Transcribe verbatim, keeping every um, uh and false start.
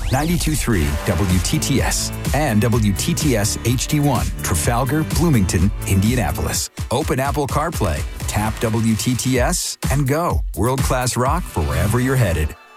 ninety-two point three W T T S and W T T S H D one, Trafalgar, Bloomington, Indianapolis. Open Apple CarPlay, tap W T T S, and go. World-class rock for wherever you're headed.